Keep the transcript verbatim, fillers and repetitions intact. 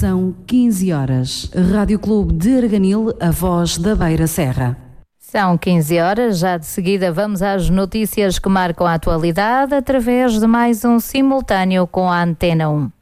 São quinze horas. Rádio Clube de Arganil, a voz da Beira Serra. São quinze horas, já de seguida vamos às notícias que marcam a atualidade através de mais um simultâneo com a Antena um.